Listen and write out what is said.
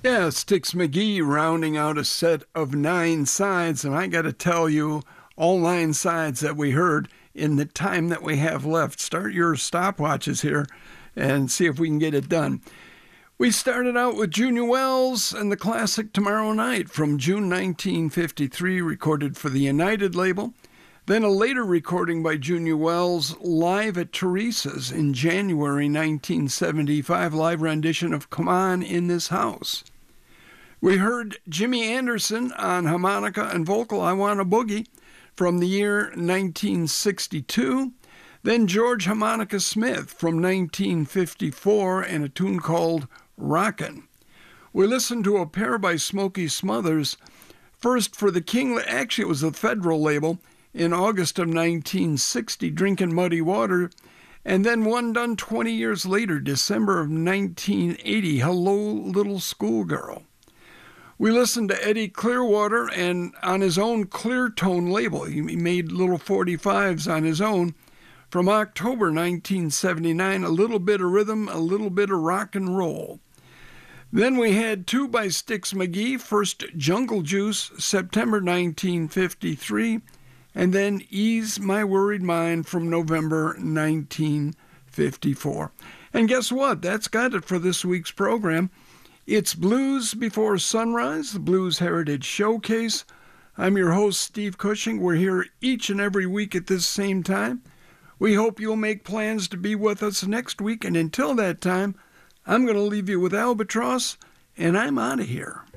Yeah, Sticks McGee rounding out a set of 9 sides, and I got to tell you, all 9 sides that we heard in the time that we have left. Start your stopwatches here and see if we can get it done. We started out with Junior Wells and the classic Tomorrow Night from June 1953, recorded for the United label. Then a later recording by Junior Wells live at Teresa's in January 1975, live rendition of Come On in This House. We heard Jimmy Anderson on harmonica and vocal, I Want a Boogie, from the year 1962. Then George Harmonica Smith from 1954 and a tune called Rockin'. We listened to a pair by Smokey Smothers, first for the King, actually it was the Federal label, in August of 1960, Drinking Muddy Water, and then one done 20 years later, December of 1980, Hello Little Schoolgirl. We listened to Eddie Clearwater and on his own Clear Tone label. He made little 45s on his own. From October 1979, a little bit of rhythm, a little bit of rock and roll. Then we had 2 by Sticks McGee, first Jungle Juice, September 1953, and then Ease My Worried Mind from November 1954. And guess what? That's got it for this week's program. It's Blues Before Sunrise, the Blues Heritage Showcase. I'm your host, Steve Cushing. We're here each and every week at this same time. We hope you'll make plans to be with us next week. And until that time, I'm going to leave you with Albatross, and I'm out of here.